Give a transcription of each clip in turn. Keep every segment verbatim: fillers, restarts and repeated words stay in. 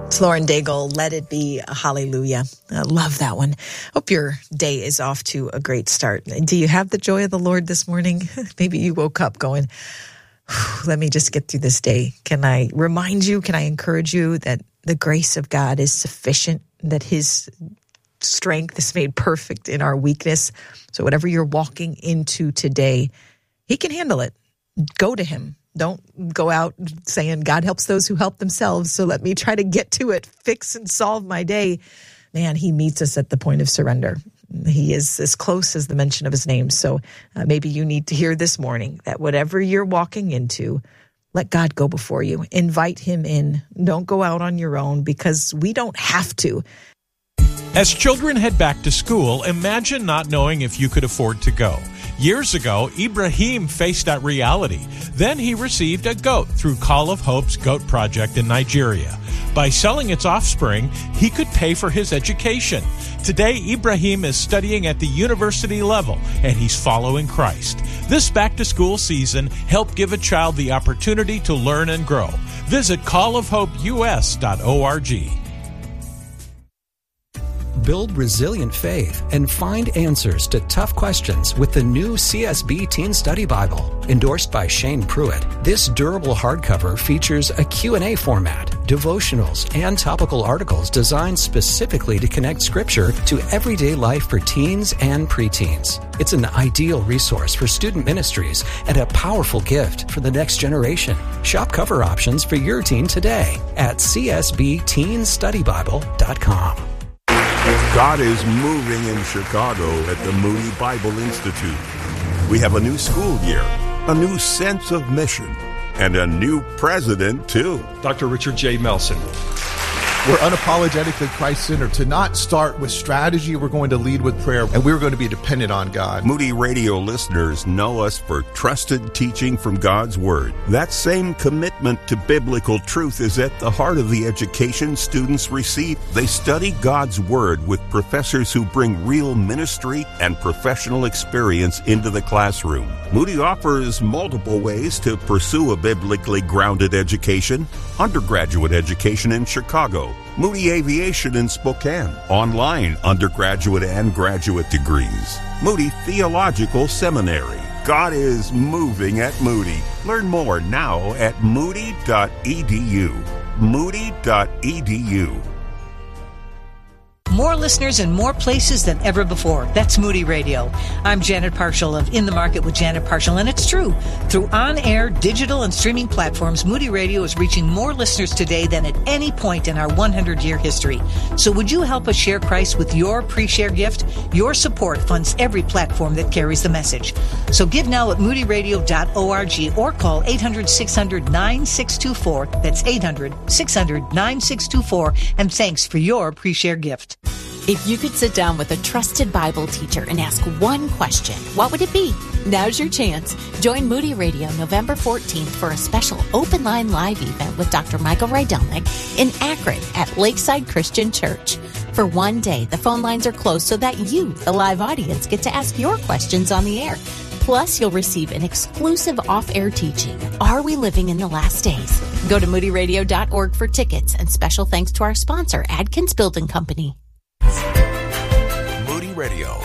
It's Lauren Daigle, Let It Be a Hallelujah. I love that one. Hope your day is off to a great start. Do you have the joy of the Lord this morning? Maybe you woke up going, let me just get through this day. Can I remind you, can I encourage you that the grace of God is sufficient, that his strength is made perfect in our weakness. So whatever you're walking into today, he can handle it. Go to him. Don't go out saying God helps those who help themselves. So let me try to get to it, fix and solve my day. Man, he meets us at the point of surrender. He is as close as the mention of his name. So uh, maybe you need to hear this morning that whatever you're walking into, let God go before you. Invite him in. Don't go out on your own, because we don't have to. As children head back to school, imagine not knowing if you could afford to go. Years ago, Ibrahim faced that reality. Then he received a goat through Call of Hope's Goat Project in Nigeria. By selling its offspring, he could pay for his education. Today, Ibrahim is studying at the university level, and he's following Christ. This back-to-school season, help give a child the opportunity to learn and grow. Visit call of hope u s dot org. Build resilient faith and find answers to tough questions with the new C S B Teen Study Bible. Endorsed by Shane Pruitt, this durable hardcover features a Q and A format, devotionals, and topical articles designed specifically to connect Scripture to everyday life for teens and preteens. It's an ideal resource for student ministries and a powerful gift for the next generation. Shop cover options for your teen today at c s b teen study bible dot com. God is moving in Chicago at the Moody Bible Institute. We have a new school year, a new sense of mission, and a new president, too. Doctor Richard J. Melson. We're unapologetically Christ-centered. To not start with strategy, we're going to lead with prayer, and we're going to be dependent on God. Moody Radio listeners know us for trusted teaching from God's Word. That same commitment to biblical truth is at the heart of the education students receive. They study God's Word with professors who bring real ministry and professional experience into the classroom. Moody offers multiple ways to pursue a biblically grounded education. Undergraduate education in Chicago, Moody Aviation in Spokane, online undergraduate and graduate degrees, Moody Theological Seminary. God is moving at Moody. Learn more now at moody dot e d u. moody dot e d u. More listeners in more places than ever before. That's Moody Radio. I'm Janet Parshall of In the Market with Janet Parshall, and it's true. Through on-air, digital, and streaming platforms, Moody Radio is reaching more listeners today than at any point in our one hundred year history. So would you help us share Christ with your pre-share gift? Your support funds every platform that carries the message. So give now at moody radio dot org or call eight hundred, six hundred, nine six two four. That's eight hundred, six hundred, nine six two four. And thanks for your pre-share gift. If you could sit down with a trusted Bible teacher and ask one question, what would it be? Now's your chance. Join Moody Radio November fourteenth for a special open line live event with Doctor Michael Rydelnik in Akron at Lakeside Christian Church. For one day, the phone lines are closed so that you, the live audience, get to ask your questions on the air. Plus, you'll receive an exclusive off-air teaching, Are We Living in the Last Days? Go to moody radio dot org for tickets, and special thanks to our sponsor, Adkins Building Company. Moody Radio.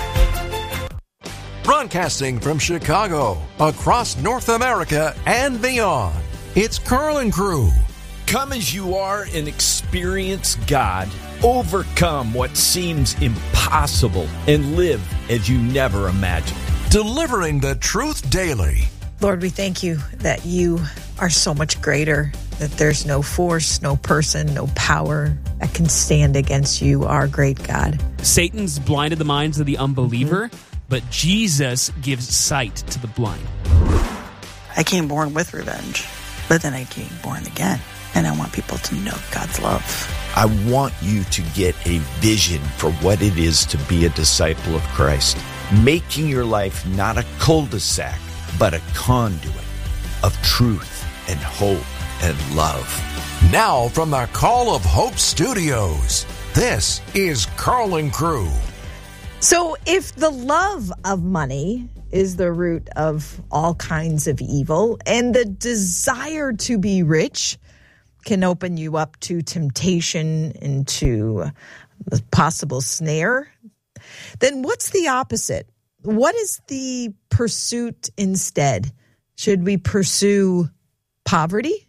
Broadcasting from Chicago, across North America and beyond. It's Carl and Crew. Come as you are and experience God. Overcome what seems impossible and live as you never imagined. Delivering the truth daily. Lord, we thank you that you are so much greater, that there's no force, no person, no power that can stand against you, our great God. Satan's blinded the minds of the unbeliever, mm-hmm. but Jesus gives sight to the blind. I came born with revenge, but then I came born again, and I want people to know God's love. I want you to get a vision for what it is to be a disciple of Christ, making your life not a cul-de-sac, but a conduit of truth and hope and love. Now from the Call of Hope Studios, this is Carl and Crew. So if the love of money is the root of all kinds of evil, and the desire to be rich can open you up to temptation and to the possible snare, then what's the opposite? What is the pursuit instead? Should we pursue poverty?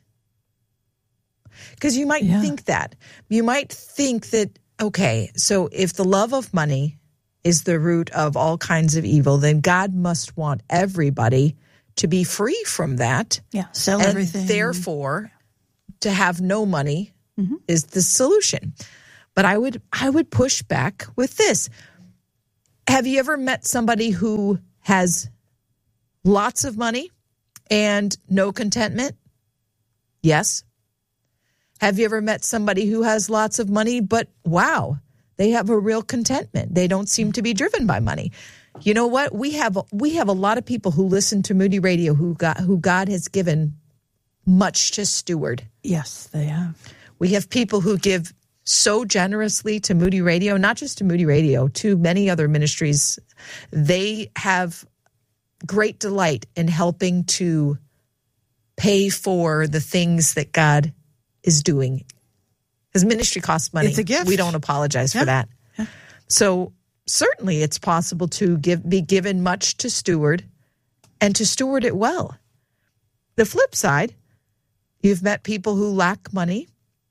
Because you might yeah. think that. You might think that, okay, so if the love of money is the root of all kinds of evil, then God must want everybody to be free from that. Yeah, sell and everything. Therefore, to have no money mm-hmm. is the solution. But I would I would push back with this. Have you ever met somebody who has lots of money and no contentment? Yes. Have you ever met somebody who has lots of money, but wow, they have a real contentment? They don't seem to be driven by money. You know what? We have we have a lot of people who listen to Moody Radio who got who God has given much to steward. Yes, they have. We have people who give so generously to Moody Radio, not just to Moody Radio, to many other ministries. They have great delight in helping to pay for the things that God is doing. Because ministry costs money. It's a gift. We don't apologize yeah. for that. Yeah. So certainly it's possible to give be given much to steward and to steward it well. The flip side, you've met people who lack money,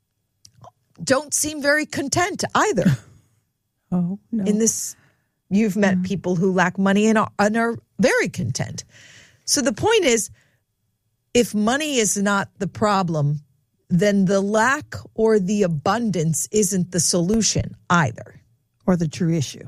don't seem very content either. Oh, no. In this, you've met mm. people who lack money and are, and are very content. So the point is, if money is not the problem, then the lack or the abundance isn't the solution either. Or the true issue.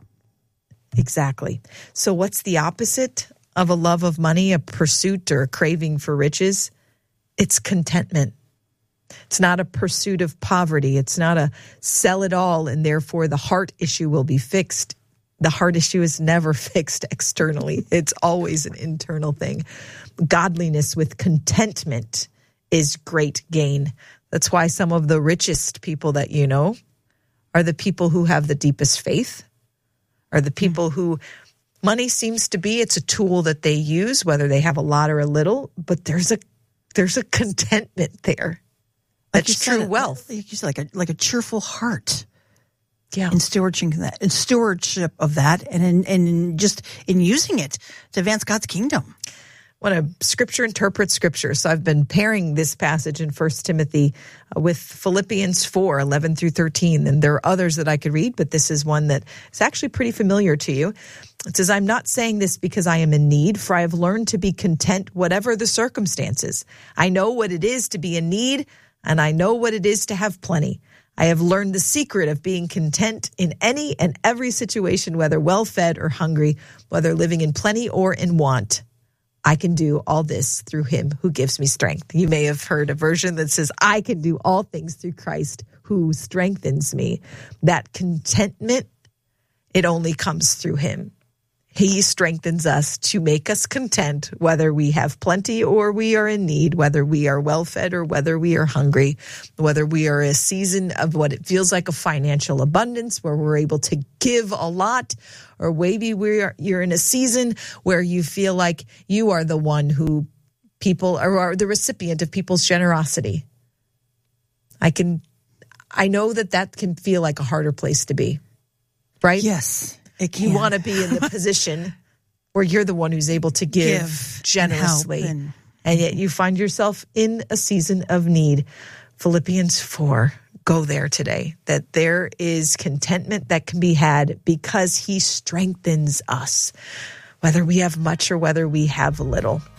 Exactly. So what's the opposite of a love of money, a pursuit or a craving for riches? It's contentment. It's not a pursuit of poverty. It's not a sell it all and therefore the heart issue will be fixed. The heart issue is never fixed externally. It's always an internal thing. Godliness with contentment is great gain. That's why some of the richest people that you know are the people who have the deepest faith, are the people who money seems to be, it's a tool that they use, whether they have a lot or a little, but there's a there's a contentment there. That's like true said, wealth. Like you said, like a like a cheerful heart. Yeah. In stewardship that, in stewardship of that, and in and in just in using it to advance God's kingdom. When a scripture interprets scripture, so I've been pairing this passage in First Timothy with Philippians four, eleven through thirteen, and there are others that I could read, but this is one that is actually pretty familiar to you. It says, I'm not saying this because I am in need, for I have learned to be content whatever the circumstances. I know what it is to be in need, and I know what it is to have plenty. I have learned the secret of being content in any and every situation, whether well-fed or hungry, whether living in plenty or in want. I can do all this through him who gives me strength. You may have heard a version that says, I can do all things through Christ who strengthens me. That contentment, it only comes through him. He strengthens us to make us content, whether we have plenty or we are in need, whether we are well-fed or whether we are hungry, whether we are a season of what it feels like a financial abundance where we're able to give a lot, or maybe we're you're in a season where you feel like you are the one who people or are the recipient of people's generosity. I can, I know that that can feel like a harder place to be, right? Yes. It can. You want to be in the position where you're the one who's able to give, give generously. And, and, and yet you find yourself in a season of need. Philippians four, go there today. That there is contentment that can be had because he strengthens us, whether we have much or whether we have little.